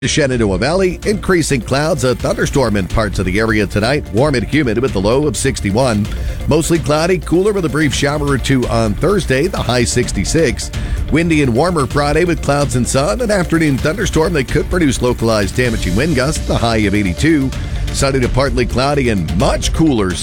Shenandoah Valley, increasing clouds, a thunderstorm in parts of the area tonight. Warm and humid with the low of 61. Mostly cloudy, cooler with a brief shower or two on Thursday, the high 66. Windy and warmer Friday with clouds and sun. An afternoon thunderstorm that could produce localized damaging wind gusts, the high of 82. Sunny to partly cloudy and much cooler